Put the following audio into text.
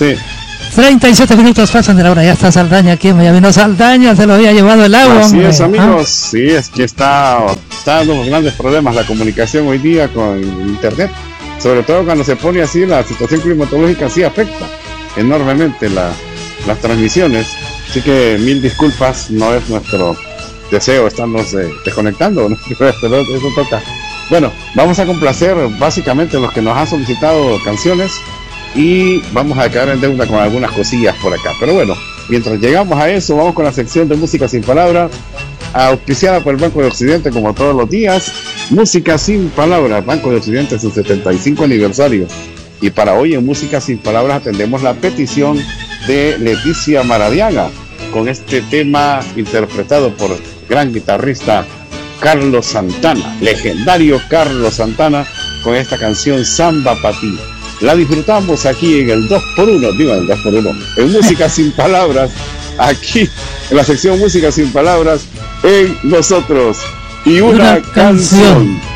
Sí. 37 minutos pasan de la hora, ya está Saldaña aquí en Miami. Saldaña se lo había llevado el agua. Así hombre. es, amigos, sí, es que está dando grandes problemas la comunicación hoy día con internet, sobre todo cuando se pone así, la situación climatológica sí afecta enormemente las transmisiones, así que mil disculpas, no es nuestro deseo estarnos desconectando, ¿no? Pero eso toca. Bueno, vamos a complacer básicamente los que nos han solicitado canciones y vamos a quedar en deuda con algunas cosillas por acá, pero bueno, mientras llegamos a eso, vamos con la sección de Música Sin Palabras, auspiciada por el Banco de Occidente como todos los días. Música Sin Palabras, Banco de Occidente, su 75 aniversario. Y para hoy en Música Sin Palabras atendemos la petición de Leticia Maradiaga con este tema interpretado por el gran guitarrista Carlos Santana, legendario Carlos Santana, con esta canción Samba Pa' Ti. La disfrutamos aquí en el 2x1, digo el 2x1, en Música Sin Palabras, aquí en la sección Música Sin Palabras, en Nosotros y una canción.